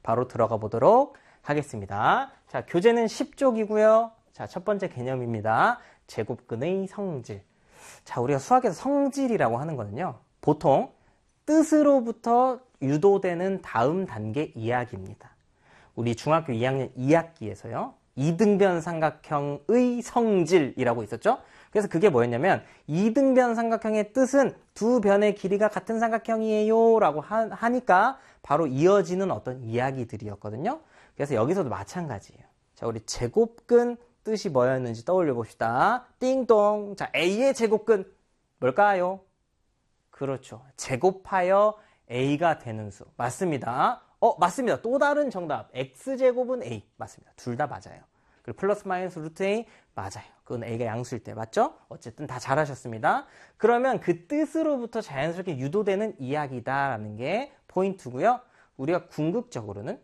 바로 들어가 보도록 하겠습니다. 자, 교재는 10쪽이고요. 자, 첫 번째 개념입니다. 제곱근의 성질. 자, 우리가 수학에서 성질이라고 하는 거는요, 보통 뜻으로부터 유도되는 다음 단계 이야기입니다. 우리 중학교 2학년 2학기에서요, 이등변 삼각형의 성질이라고 있었죠? 그래서 그게 뭐였냐면, 이등변 삼각형의 뜻은 두 변의 길이가 같은 삼각형이에요 라고 하니까 바로 이어지는 어떤 이야기들이었거든요. 그래서 여기서도 마찬가지예요. 자, 우리 제곱근 뜻이 뭐였는지 떠올려 봅시다. 띵동. 자, A의 제곱근 뭘까요? 그렇죠. 제곱하여 A가 되는 수. 맞습니다. 맞습니다. 또 다른 정답. X제곱은 A. 맞습니다. 둘 다 맞아요. 그리고 플러스 마이너스 루트 A. 맞아요. 그건 A가 양수일 때. 맞죠? 어쨌든 다 잘하셨습니다. 그러면 그 뜻으로부터 자연스럽게 유도되는 이야기다라는 게 포인트고요. 우리가 궁극적으로는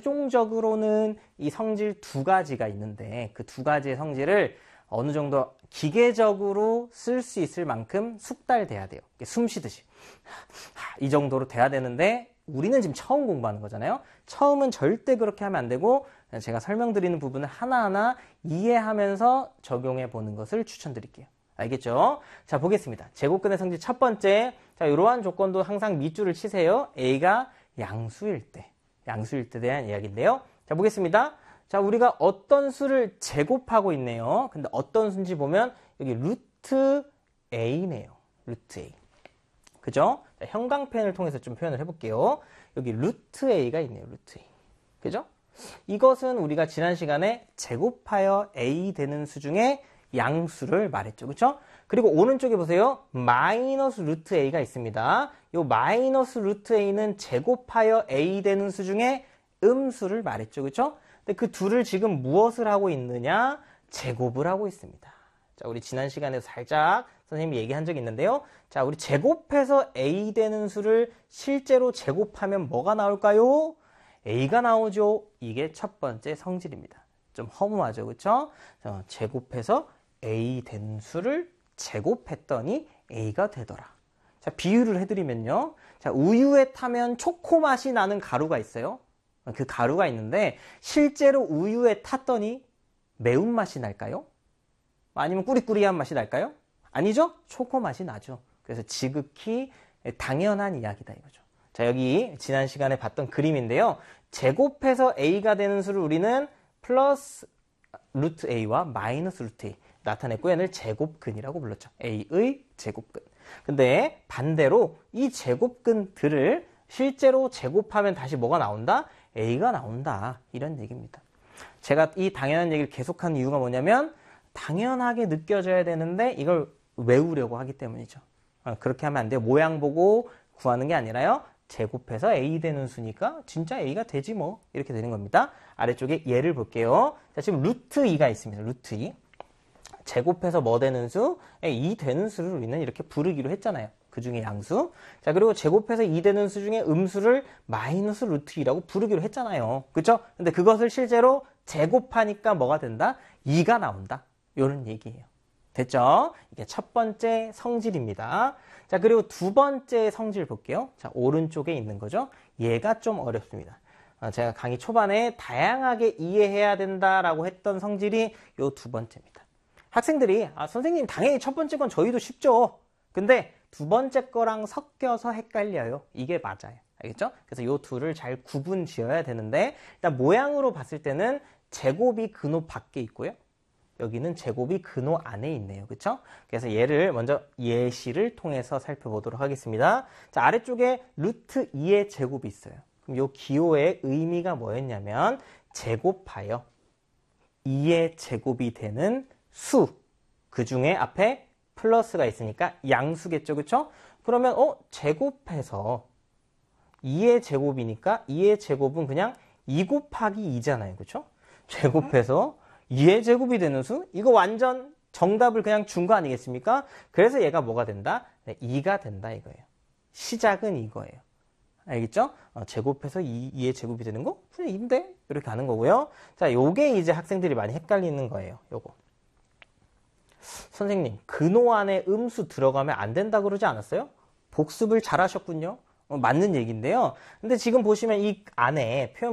최종적으로는 이 성질 두 가지가 있는데 그 두 가지의 성질을 어느 정도 기계적으로 쓸 수 있을 만큼 숙달돼야 돼요. 숨 쉬듯이. 이 정도로 돼야 되는데 우리는 지금 처음 공부하는 거잖아요. 처음은 절대 그렇게 하면 안 되고 제가 설명드리는 부분을 하나하나 이해하면서 적용해 보는 것을 추천드릴게요. 알겠죠? 자, 보겠습니다. 제곱근의 성질 첫 번째. 자, 이러한 조건도 항상 밑줄을 치세요. A가 양수일 때. 양수일 때에 대한 이야기인데요. 자, 보겠습니다. 자, 우리가 어떤 수를 제곱하고 있네요. 근데 어떤 수인지 보면 여기 루트 A네요. 루트 A. 그죠? 자, 형광펜을 통해서 좀 표현을 해볼게요. 여기 루트 A가 있네요. 루트 A. 그죠? 이것은 우리가 지난 시간에 제곱하여 A 되는 수 중에 양수를 말했죠. 그쵸? 그리고 오른쪽에 보세요. 마이너스 루트 A가 있습니다. 이 마이너스 루트 A는 제곱하여 A 되는 수 중에 음수를 말했죠. 그쵸? 근데 그 둘을 지금 무엇을 하고 있느냐? 제곱을 하고 있습니다. 자, 우리 지난 시간에 살짝 선생님이 얘기한 적이 있는데요. 자, 우리 제곱해서 A 되는 수를 실제로 제곱하면 뭐가 나올까요? A가 나오죠. 이게 첫 번째 성질입니다. 좀 허무하죠. 그쵸? 제곱해서 A 된 수를 제곱했더니 A가 되더라. 자, 비유를 해드리면요. 자, 우유에 타면 초코 맛이 나는 가루가 있어요. 그 가루가 있는데 실제로 우유에 탔더니 매운맛이 날까요? 아니면 꾸리꾸리한 맛이 날까요? 아니죠? 초코 맛이 나죠. 그래서 지극히 당연한 이야기다 이거죠. 자, 여기 지난 시간에 봤던 그림인데요. 제곱해서 A가 되는 수를 우리는 플러스 루트 A와 마이너스 루트 A 나타냈고 얘를 제곱근이라고 불렀죠. A의 제곱근. 근데 반대로 이 제곱근들을 실제로 제곱하면 다시 뭐가 나온다? A가 나온다. 이런 얘기입니다. 제가 이 당연한 얘기를 계속하는 이유가 뭐냐면 당연하게 느껴져야 되는데 이걸 외우려고 하기 때문이죠. 그렇게 하면 안 돼요. 모양 보고 구하는 게 아니라요. 제곱해서 A 되는 수니까 진짜 A가 되지 뭐. 이렇게 되는 겁니다. 아래쪽에 예를 볼게요. 자, 지금 루트 2가 있습니다. 루트 2. 제곱해서 뭐 되는 수? 2 되는 수를 우리는 이렇게 부르기로 했잖아요. 그 중에 양수. 자, 그리고 제곱해서 2 되는 수 중에 음수를 마이너스 루트 2라고 부르기로 했잖아요. 그쵸? 근데 그것을 실제로 제곱하니까 뭐가 된다? 2가 나온다. 요런 얘기예요. 됐죠? 이게 첫 번째 성질입니다. 자, 그리고 두 번째 성질 볼게요. 자, 오른쪽에 있는 거죠. 얘가 좀 어렵습니다. 제가 강의 초반에 다양하게 이해해야 된다라고 했던 성질이 요 두 번째입니다. 학생들이 선생님 당연히 첫 번째 건 저희도 쉽죠. 근데 두 번째 거랑 섞여서 헷갈려요. 이게 맞아요. 알겠죠? 그래서 요 둘을 잘 구분 지어야 되는데 일단 모양으로 봤을 때는 제곱이 근호 밖에 있고요. 여기는 제곱이 근호 안에 있네요. 그쵸? 그래서 얘를 먼저 예시를 통해서 살펴보도록 하겠습니다. 자, 아래쪽에 루트 2의 제곱이 있어요. 그럼 요 기호의 의미가 뭐였냐면 제곱하여 2의 제곱이 되는 수. 그 중에 앞에 플러스가 있으니까 양수겠죠. 그쵸? 그러면 제곱해서 2의 제곱이니까 2의 제곱은 그냥 2 곱하기 2잖아요. 그쵸? 제곱해서 2의 제곱이 되는 수? 이거 완전 정답을 그냥 준 거 아니겠습니까? 그래서 얘가 뭐가 된다? 2가 된다 이거예요. 시작은 이거예요. 알겠죠? 제곱해서 2의 제곱이 되는 거? 그냥 2인데? 이렇게 하는 거고요. 자, 요게 이제 학생들이 많이 헷갈리는 거예요. 요거. 선생님, 근호 안에 음수 들어가면 안 된다 그러지 않았어요? 복습을 잘 하셨군요. 맞는 얘기인데요. 근데 지금 보시면 이 안에 표현